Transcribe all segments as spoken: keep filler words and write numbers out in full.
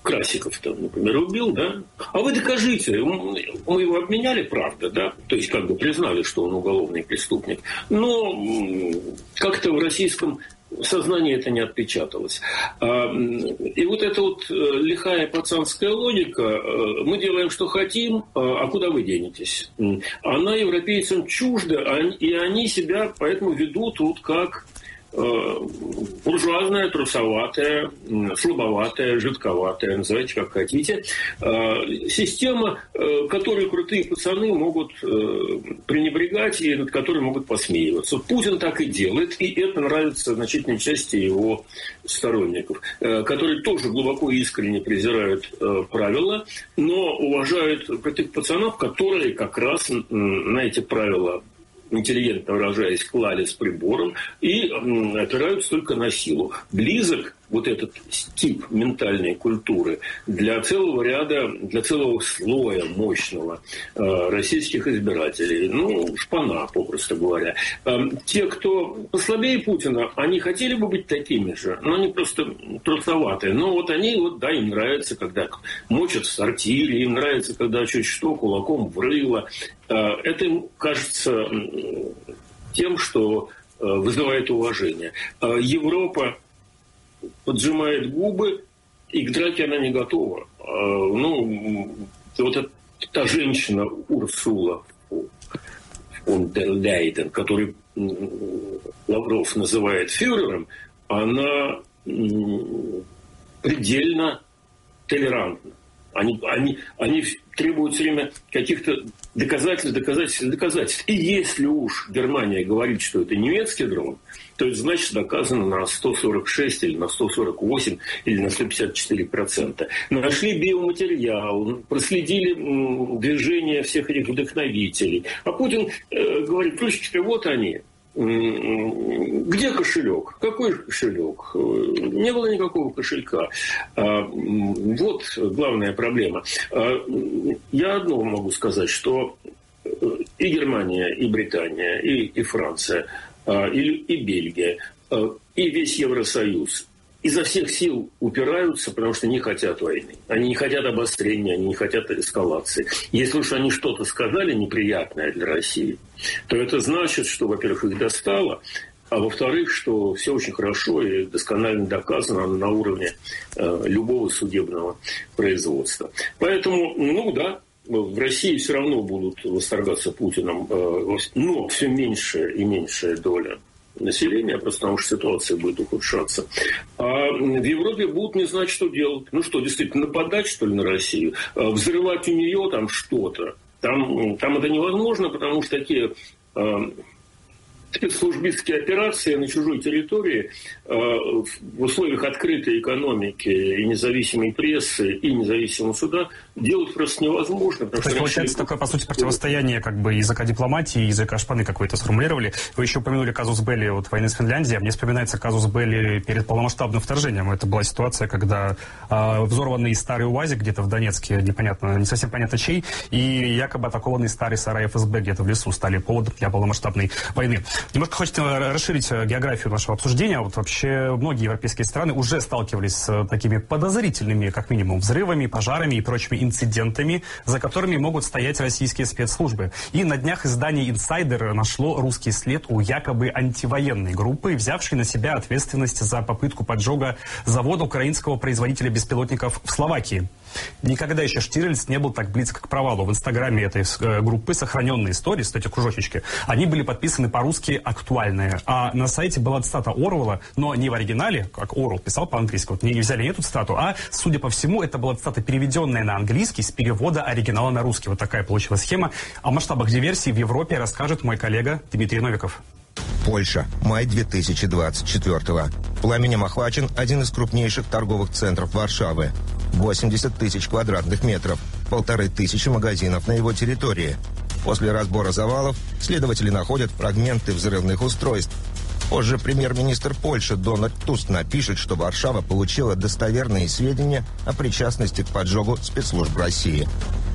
Красиков, там, например, убил, да? А вы докажите, мы его обменяли, правда, да? То есть как бы признали, что он уголовный преступник. Но как-то в российском сознании это не отпечаталось. И вот эта вот лихая пацанская логика, мы делаем, что хотим, а куда вы денетесь? Она европейцам чужда, и они себя поэтому ведут вот как буржуазная, трусоватая, слабоватая, жидковатая, называйте как хотите, система, которой крутые пацаны могут пренебрегать и над которой могут посмеиваться. Путин так и делает, и это нравится значительной части его сторонников, которые тоже глубоко и искренне презирают правила, но уважают крутых пацанов, которые как раз на эти правила, интеллигентно выражаясь, клали с прибором и опираются только на силу. Близок вот этот тип ментальной культуры для целого ряда, для целого слоя мощного э, российских избирателей. Ну, шпана, попросту говоря. Э, те, кто послабее Путина, они хотели бы быть такими же, но они просто трусоватые. Но вот они, вот, да, им нравится, когда мочат в сортире, им нравится, когда чуть что кулаком в рыло. Э, это им кажется тем, что э, вызывает уважение. Э, Европа поджимает губы, и к драке она не готова. Ну, вот эта, та женщина Урсула фон дер Лейден, которую Лавров называет фюрером, она предельно толерантна. Они, они, они требуют все время каких-то доказательств, доказательств, доказательств. И если уж Германия говорит, что это немецкий дрон, то это значит доказано на сто сорок шесть или на сто сорок восемь или на сто пятьдесят четыре процента. Нашли биоматериал, проследили движение всех этих вдохновителей. А Путин э, говорит, ключики, вот они. Где кошелек? Какой кошелек? Не было никакого кошелька. Вот главная проблема. Я одно могу сказать, что и Германия, и Британия, и, и Франция, и, и Бельгия, и весь Евросоюз изо всех сил упираются, потому что не хотят войны. Они не хотят обострения, они не хотят эскалации. Если уж они что-то сказали неприятное для России, то это значит, что, во-первых, их достало, а во-вторых, что все очень хорошо и досконально доказано на уровне э, любого судебного производства. Поэтому, ну да, в России все равно будут восторгаться Путиным, э, но все меньшая и меньшая доля населения, просто потому что ситуация будет ухудшаться. А в Европе будут не знать, что делать. Ну что, действительно, нападать, что ли, на Россию? Взрывать у нее там что-то? Там, там это невозможно, потому что такие э, спецслужбистские операции на чужой территории э, в условиях открытой экономики и независимой прессы, и независимого суда делать просто невозможно. То есть получается такое, по сути, противостояние как бы языка дипломатии и языка шпаны, как вы это сформулировали. Вы еще упомянули казус белли вот, войны с Финляндией. Мне вспоминается казус белли перед полномасштабным вторжением. Это была ситуация, когда э, взорванный старый УАЗик где-то в Донецке, непонятно, не совсем понятно чей, и якобы атакованный старый сарай эф эс бэ где-то в лесу стали поводом для полномасштабной войны. Немножко хочется расширить географию нашего обсуждения. Вот вообще многие европейские страны уже сталкивались с такими подозрительными, как минимум, взрывами, пожарами и прочими инцидентами, за которыми могут стоять российские спецслужбы. И на днях издание «Инсайдер» нашло русский след у якобы антивоенной группы, взявшей на себя ответственность за попытку поджога завода украинского производителя беспилотников в Словакии. Никогда еще Штирлиц не был так близко к провалу. В инстаграме этой группы сохраненные истории, кстати, кружочечки, они были подписаны по-русски «актуальные». А на сайте была цитата Оруэлла, но не в оригинале, как Оруэлл писал по-английски. Вот не взяли эту цитату, а, судя по всему, это была цитата, переведенная на английский с перевода оригинала на русский. Вот такая получилась схема. О масштабах диверсии в Европе расскажет мой коллега Дмитрий Новиков. Польша. Май две тысячи двадцать четвёртого. Пламенем охвачен один из крупнейших торговых центров Варшавы. восемьдесят тысяч квадратных метров. Полторы тысячи магазинов на его территории. После разбора завалов следователи находят фрагменты взрывных устройств. Позже премьер-министр Польши Дональд Туск напишет, что Варшава получила достоверные сведения о причастности к поджогу спецслужб России.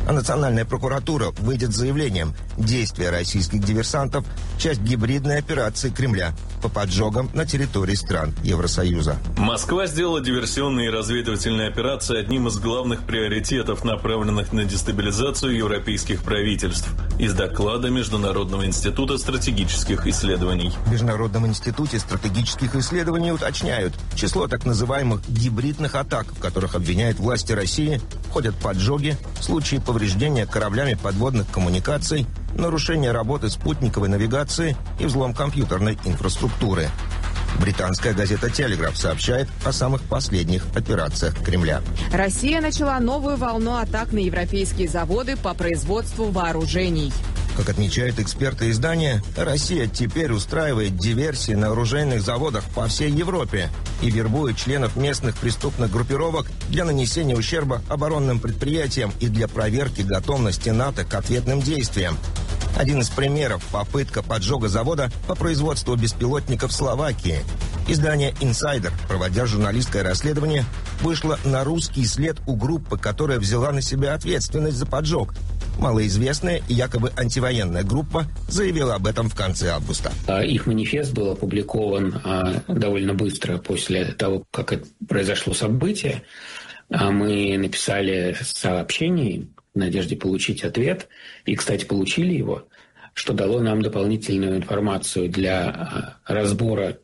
А Национальная прокуратура выйдет с заявлением: действия российских диверсантов – часть гибридной операции Кремля по поджогам на территории стран Евросоюза. Москва сделала диверсионные и разведывательные операции одним из главных приоритетов, направленных на дестабилизацию европейских правительств, из доклада Международного института стратегических исследований. В Международном институте стратегических исследований уточняют: число так называемых гибридных атак, в которых обвиняют власти России, входят поджоги, случаи повреждения кораблями подводных коммуникаций, нарушение работы спутниковой навигации и взлом компьютерной инфраструктуры. Британская газета «Телеграф» сообщает о самых последних операциях Кремля. Россия начала новую волну атак на европейские заводы по производству вооружений. Как отмечают эксперты издания, Россия теперь устраивает диверсии на оружейных заводах по всей Европе и вербует членов местных преступных группировок для нанесения ущерба оборонным предприятиям и для проверки готовности НАТО к ответным действиям. Один из примеров – попытка поджога завода по производству беспилотников в Словакии. Издание «Инсайдер», проводя журналистское расследование, вышло на русский след у группы, которая взяла на себя ответственность за поджог. Малоизвестная и якобы антивоенная группа заявила об этом в конце августа. Их манифест был опубликован довольно быстро после того, как это произошло событие. Мы написали сообщение в надежде получить ответ. И, кстати, получили его, что дало нам дополнительную информацию для разбора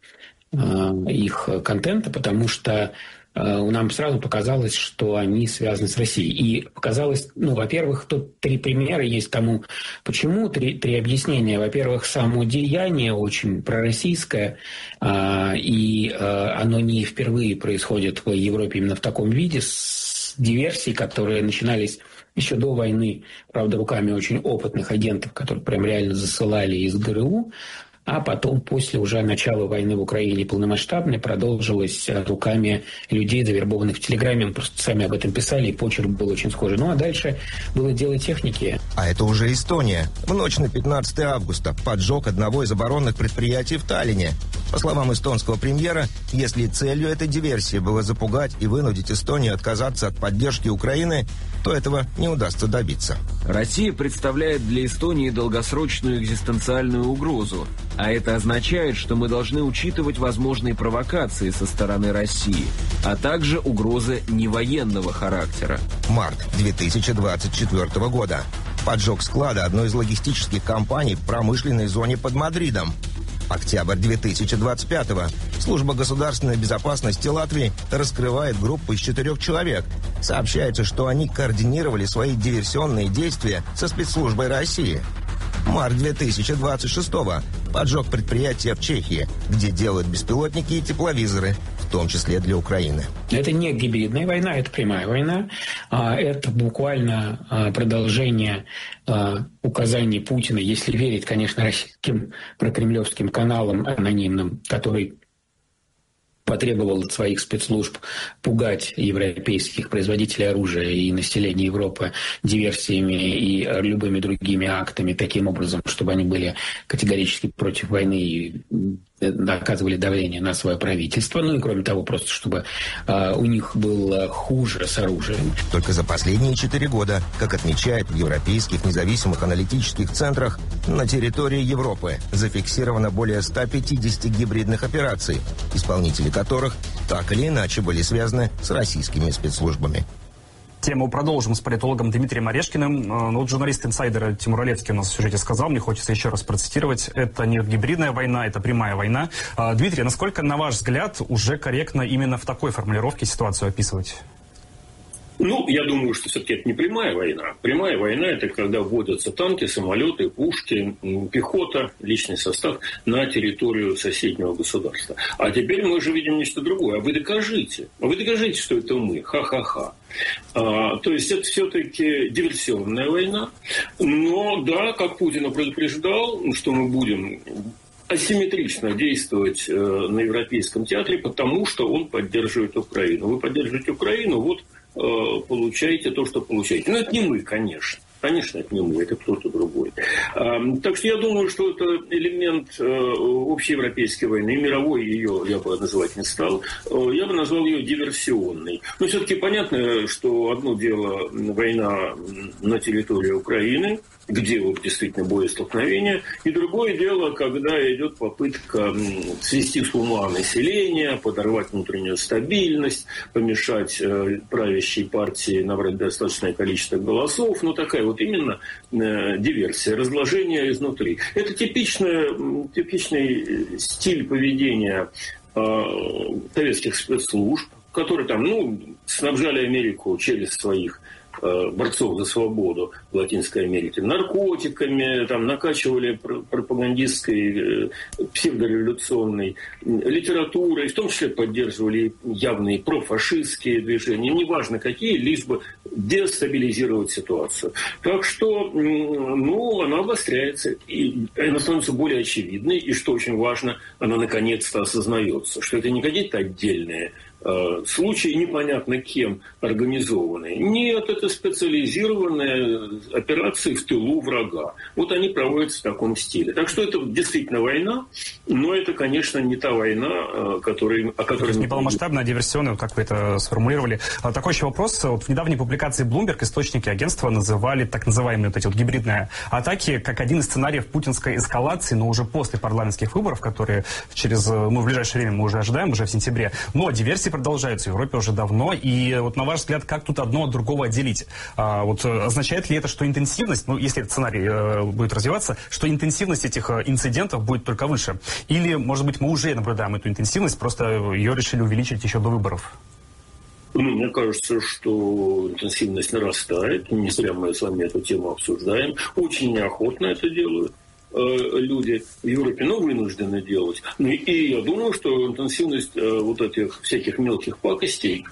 их контента, потому что нам сразу показалось, что они связаны с Россией. И показалось, ну, во-первых, тут три примера есть тому, почему, три, три объяснения. Во-первых, само деяние очень пророссийское, и оно не впервые происходит в Европе именно в таком виде, с диверсий, которые начинались еще до войны, правда, руками очень опытных агентов, которые прям реально засылали из ГРУ, а потом, после уже начала войны в Украине полномасштабной, продолжилось руками людей, завербованных в Телеграме. Мы просто сами об этом писали, и почерк был очень схожий. Ну, а дальше было дело техники. А это уже Эстония. В ночь на пятнадцатое августа поджог одного из оборонных предприятий в Таллине. По словам эстонского премьера, если целью этой диверсии было запугать и вынудить Эстонию отказаться от поддержки Украины, то этого не удастся добиться. Россия представляет для Эстонии долгосрочную экзистенциальную угрозу, а это означает, что мы должны учитывать возможные провокации со стороны России, а также угрозы невоенного характера. Март две тысячи двадцать четвёртого года. Поджог склада одной из логистических компаний в промышленной зоне под Мадридом. Октябрь две тысячи двадцать пятого. Служба государственной безопасности Латвии раскрывает группу из четырех человек. Сообщается, что они координировали свои диверсионные действия со спецслужбой России. Март две тысячи двадцать шестого. Поджог предприятия в Чехии, где делают беспилотники и тепловизоры, в том числе для Украины. Это не гибридная война, это прямая война. Это буквально продолжение указаний Путина, если верить, конечно, российским прокремлевским каналам анонимным, который потребовал от своих спецслужб пугать европейских производителей оружия и населения Европы диверсиями и любыми другими актами таким образом, чтобы они были категорически против войны и оказывали давление на свое правительство. Ну и кроме того, просто чтобы э, у них было хуже с оружием. Только за последние четыре года, как отмечают в европейских независимых аналитических центрах, на территории Европы зафиксировано более ста пятидесяти гибридных операций, исполнители которых так или иначе были связаны с российскими спецслужбами. Тему продолжим с политологом Дмитрием Орешкиным. Ну, вот журналист «Инсайдера» Тимур Олевский у нас в сюжете сказал, мне хочется еще раз процитировать, это не гибридная война, это прямая война. Дмитрий, насколько, на ваш взгляд, уже корректно именно в такой формулировке ситуацию описывать? Ну, я думаю, что все-таки это не прямая война. Прямая война – это когда вводятся танки, самолеты, пушки, пехота, личный состав на территорию соседнего государства. А теперь мы уже видим нечто другое. А вы докажите. А вы докажите, что это мы. Ха-ха-ха. А, то есть это все-таки диверсионная война. Но да, как Путин предупреждал, что мы будем асимметрично действовать э, на Европейском театре, потому что он поддерживает Украину. Вы поддерживаете Украину, вот получаете то, что получаете. Но это не мы, конечно. Конечно, это не мы, это кто-то другой. Так что я думаю, что это элемент общеевропейской войны, мировой ее я бы называть не стал, я бы назвал ее диверсионной. Но все-таки понятно, что одно дело война на территории Украины, где вот действительно боестолкновения, и другое дело, когда идет попытка свести с ума население, подорвать внутреннюю стабильность, помешать э, правящей партии набрать достаточное количество голосов. Ну, такая вот именно э, диверсия, разложение изнутри. Это типичный, типичный стиль поведения э, советских спецслужб, которые там, ну, снабжали Америку через своих борцов за свободу в Латинской Америке наркотиками, там, накачивали пропагандистской, псевдореволюционной литературой, в том числе поддерживали явные профашистские движения, неважно какие, лишь бы дестабилизировать ситуацию. Так что, ну, она обостряется, и она становится более очевидной, и, что очень важно, она наконец-то осознается, что это не какие-то отдельные случаи, непонятно кем организованные. Нет, это специализированные операции в тылу врага. Вот они проводятся в таком стиле. Так что это действительно война, но это, конечно, не та война, которой, о которой... Не полномасштабная, а диверсионная, как вы это сформулировали. Такой еще вопрос. Вот в недавней публикации Bloomberg источники агентства называли так называемые вот эти вот гибридные атаки как один из сценариев путинской эскалации, но уже после парламентских выборов, которые через, ну, в ближайшее время мы уже ожидаем, уже в сентябре. Но диверсии продолжаются в Европе уже давно. И вот на ваш взгляд, как тут одно от другого отделить? А, вот означает ли это, что интенсивность, ну, если этот сценарий э, будет развиваться, что интенсивность этих э, инцидентов будет только выше? Или, может быть, мы уже наблюдаем эту интенсивность, просто ее решили увеличить еще до выборов? Ну, мне кажется, что интенсивность нарастает. Не зря мы с вами эту тему обсуждаем. Очень неохотно это делают люди в Европе, но вынуждены делать. Ну, и я думаю, что интенсивность вот этих всяких мелких пакостей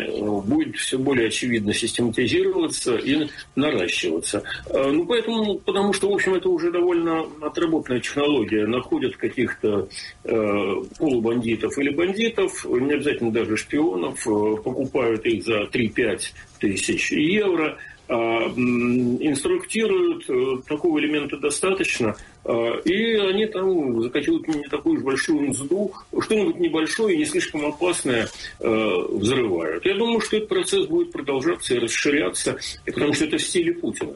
будет все более очевидно систематизироваться и наращиваться. Ну, поэтому, потому что, в общем, это уже довольно отработанная технология. Находят каких-то э, полубандитов или бандитов, не обязательно даже шпионов, покупают их за три-пять тысяч евро, инструктируют, такого элемента достаточно, и они там закатывают не такую уж большую мзду, что-нибудь небольшое и не слишком опасное взрывают. Я думаю, что этот процесс будет продолжаться и расширяться, потому что это в стиле Путина.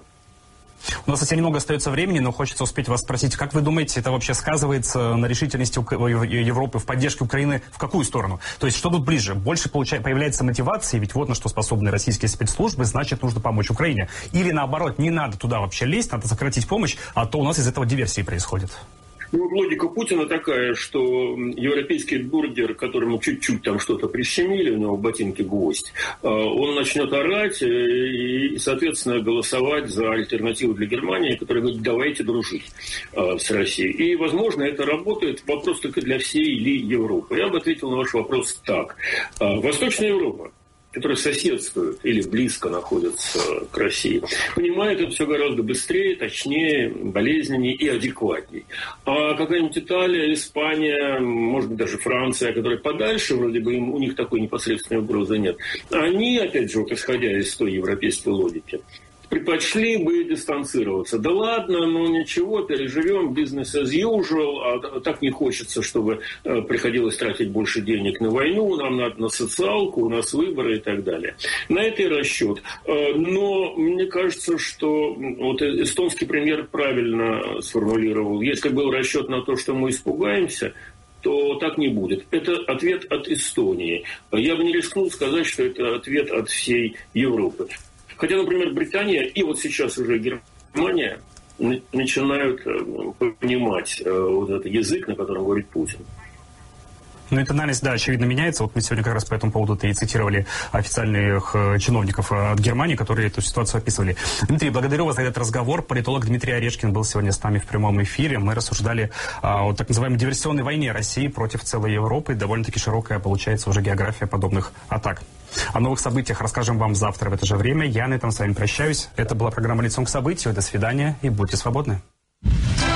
У нас совсем немного остается времени, но хочется успеть вас спросить, как вы думаете, это вообще сказывается на решительности Европы в поддержке Украины в какую сторону? То есть что тут ближе? Больше получается, появляется мотивация, ведь вот на что способны российские спецслужбы, значит, нужно помочь Украине. Или наоборот, не надо туда вообще лезть, надо сократить помощь, а то у нас из этого диверсии происходит. Ну, вот логика Путина такая, что европейский бургер, которому чуть-чуть там что-то прищемили, у него в ботинке гвоздь, он начнет орать и, соответственно, голосовать за альтернативу для Германии, которая говорит, давайте дружить с Россией. И, возможно, это работает, вопрос только для всей ли Европы. Я бы ответил на ваш вопрос так. Восточная Европа, которые соседствуют или близко находятся к России, понимают это все гораздо быстрее, точнее, болезненнее и адекватнее. А какая-нибудь Италия, Испания, может быть, даже Франция, которые подальше, вроде бы им, у них такой непосредственной угрозы нет, они, опять же, вот исходя из той европейской логики, предпочли бы дистанцироваться. Да ладно, ну ничего, переживем, business as usual, а так не хочется, чтобы э, приходилось тратить больше денег на войну, нам надо на социалку, у нас выборы и так далее. На это и расчет. Э, но мне кажется, что вот эстонский премьер правильно сформулировал. Если был расчет на то, что мы испугаемся, то так не будет. Это ответ от Эстонии. Я бы не рискнул сказать, что это ответ от всей Европы. Хотя, например, Британия и вот сейчас уже Германия начинают понимать вот этот язык, на котором говорит Путин. Ну, и тональность, да, очевидно, меняется. Вот мы сегодня как раз по этому поводу и цитировали официальных чиновников от Германии, которые эту ситуацию описывали. Дмитрий, благодарю вас за этот разговор. Политолог Дмитрий Орешкин был сегодня с нами в прямом эфире. Мы рассуждали о так называемой диверсионной войне России против целой Европы. Довольно-таки широкая получается уже география подобных атак. О новых событиях расскажем вам завтра в это же время. Я на этом с вами прощаюсь. Это была программа «Лицом к событию». До свидания и будьте свободны.